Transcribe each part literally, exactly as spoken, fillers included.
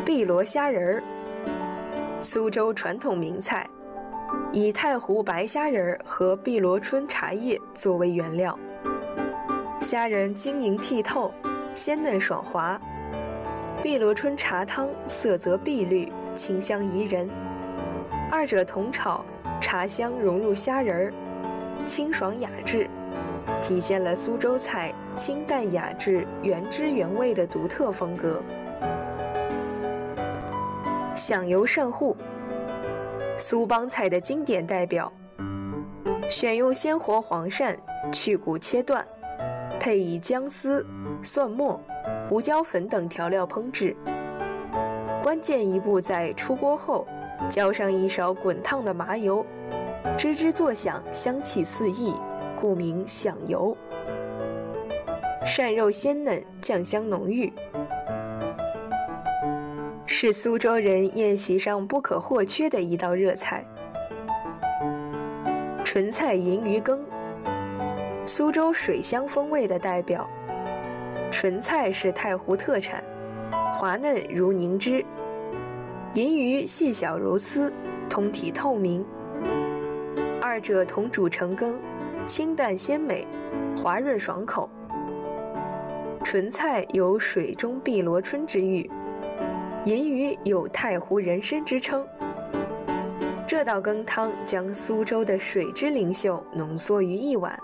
碧螺虾仁儿，苏州传统名菜，以太湖白虾仁儿和碧螺春茶叶作为原料，虾仁晶莹剔透，鲜嫩爽滑；碧螺春茶汤色泽碧绿，清香宜人。二者同炒，茶香融入虾仁儿，清爽雅致，体现了苏州菜清淡雅致、原汁原味的独特风格。响油鳝糊，苏帮菜的经典代表，选用鲜活黄鳝，去骨切断，配以姜丝、蒜末、胡椒粉等调料烹制。关键一步在出锅后，浇上一勺滚烫的麻油，吱吱作响，香气四溢，故名响油。鳝肉鲜嫩，酱香浓郁，是苏州人宴席上不可或缺的一道热菜。纯菜银鱼羹，苏州水乡风味的代表。纯菜是太湖特产，滑嫩如凝脂，银鱼细小如丝，通体透明。二者同煮成羹，清淡鲜美，滑润爽口。纯菜有水中碧螺春之誉，银鱼有太湖人参之称。这道羹汤将苏州的水之灵秀浓缩于一碗。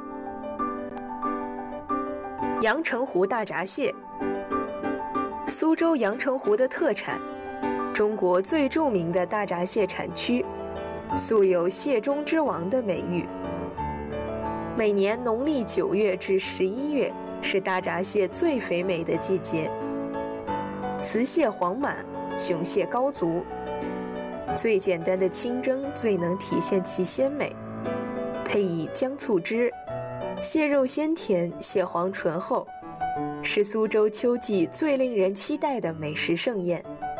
阳澄湖大闸蟹，苏州阳澄湖的特产，中国最著名的大闸蟹产区，素有蟹中之王的美誉。每年农历九月至十一月是大闸蟹最肥美的季节，雌蟹黄满，雄蟹高足。最简单的清蒸最能体现其鲜美，配以姜醋汁，蟹肉鲜甜，蟹黄醇厚，是苏州秋季最令人期待的美食盛宴。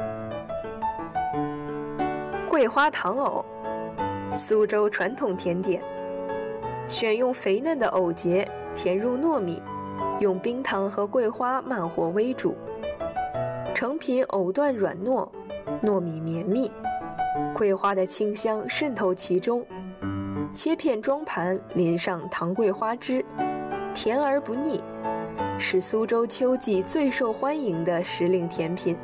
桂花糖藕，苏州传统甜点，选用肥嫩的藕节，填入糯米，用冰糖和桂花慢火煨煮，成品藕段软糯，糯米绵密，桂花的清香渗透其中。切片装盘，淋上糖桂花汁，甜而不腻，是苏州秋季最受欢迎的时令甜品。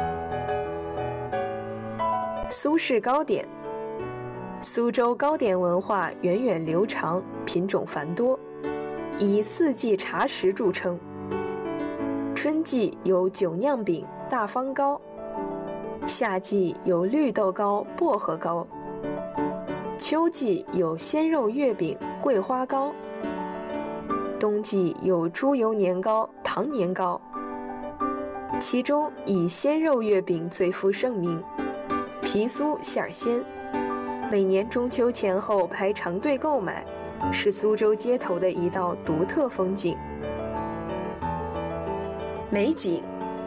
苏式糕点，苏州糕点文化源远流长，品种繁多，以四季茶食著称。春季有酒酿饼、大方糕，夏季有绿豆糕、薄荷糕，秋季有鲜肉月饼、桂花糕，冬季有猪油年糕、糖年糕。其中以鲜肉月饼最负盛名，皮酥馅鲜，每年中秋前后排长队购买，是苏州街头的一道独特风景。美景，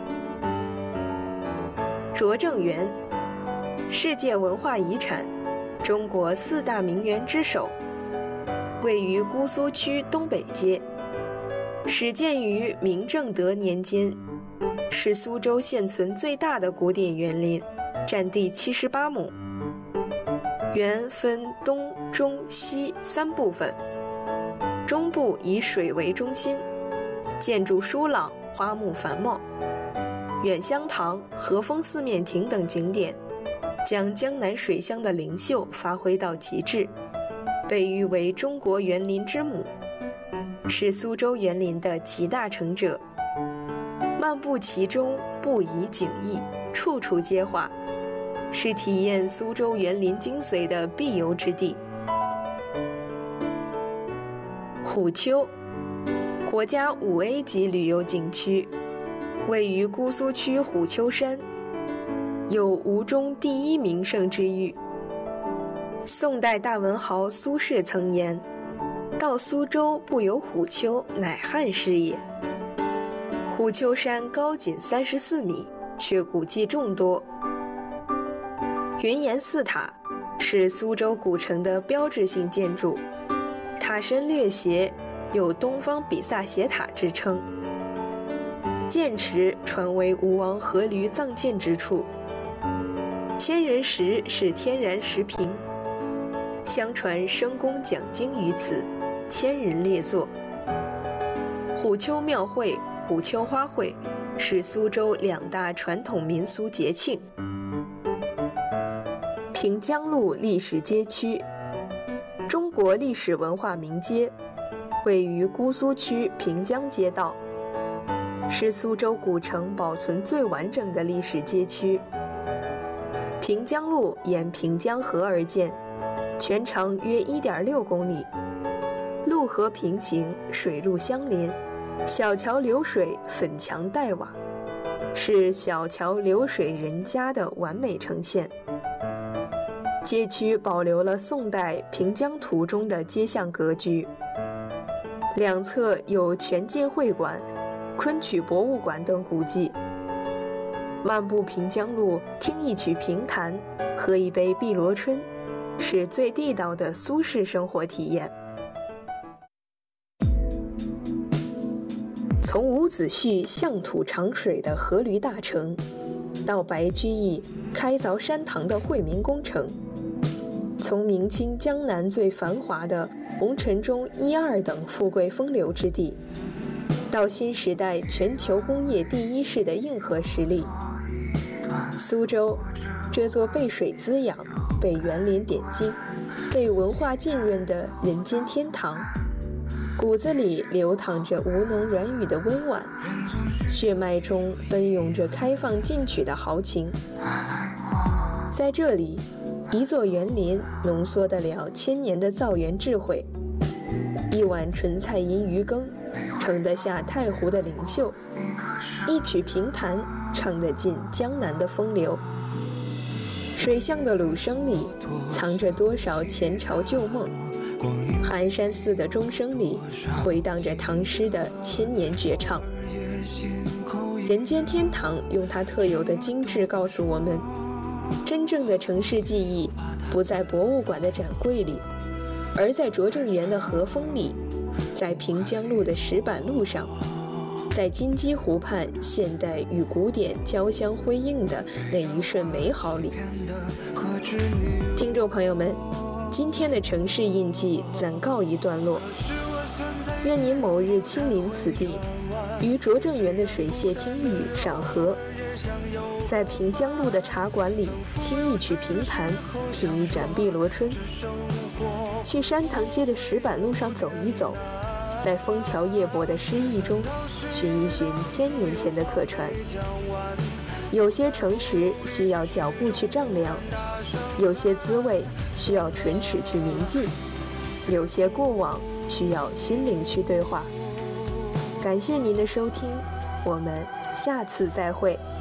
拙政园，世界文化遗产，中国四大名园之首，位于姑苏区东北街，始建于明正德年间，是苏州现存最大的古典园林，占地七十八亩。园分东、中、西三部分，中部以水为中心，建筑疏朗，花木繁茂。远香堂、和风四面亭等景点将江南水乡的灵秀发挥到极致，被誉为中国园林之母，是苏州园林的集大成者。漫步其中，不宜景异，处处皆画，是体验苏州园林精髓的必游之地。虎丘，国家五 A 级旅游景区，位于姑苏区虎丘山，有吴中第一名胜之誉。宋代大文豪苏轼曾言：“到苏州不游虎丘，乃汉室也。”虎丘山高仅三十四米，却古迹众多。云岩寺塔是苏州古城的标志性建筑，塔身略斜，有东方比萨斜塔之称。涧池传为吴王阖闾葬建之处， 千人石是天然石屏，相传申公讲经于此，千人列坐。虎丘庙会、虎丘花卉是苏州两大传统民俗节庆。平江路历史街区，中国历史文化名街，位于姑苏区平江街道，是苏州古城保存最完整的历史街区。平江路沿平江河而建，全长约 一点六公里，路河平行，水路相连，小桥流水，粉墙黛瓦，是小桥流水人家的完美呈现。街区保留了宋代平江图中的街巷格局，两侧有全晋会馆、昆曲博物馆等古迹。漫步平江路，听一曲评弹，喝一杯碧螺春，是最地道的苏式生活体验。从伍子胥向土长水的阖闾大城，到白居易开凿山塘的惠民工程，从明清江南最繁华的红尘中一二等富贵风流之地，到新时代全球工业第一市的硬核实力，苏州这座被水滋养、被园林点睛、被文化浸润的人间天堂，骨子里流淌着吴侬软语的温婉，血脉中奔涌着开放进取的豪情。在这里，一座园林浓缩得了千年的造园智慧，一碗纯菜银鱼羹盛得下太湖的灵秀，一曲评弹唱得尽江南的风流。水巷的鲁声里藏着多少前朝旧梦，寒山寺的钟声里回荡着唐诗的千年绝唱。人间天堂用它特有的精致告诉我们，真正的城市记忆不在博物馆的展柜里，而在拙政园的和风里，在平江路的石板路上，在金鸡湖畔现代与古典交相辉映的那一瞬美好里。听众朋友们，今天的城市印记暂告一段落，愿您某日亲临此地，于拙政园的水榭听雨赏荷，在平江路的茶馆里听一曲评弹，品一盏碧螺春，去山塘街的石板路上走一走，在枫桥夜泊的诗意中寻一寻千年前的客船。有些诚实需要脚步去丈量，有些滋味需要唇齿去铭记，有些过往需要心灵去对话。感谢您的收听，我们下次再会。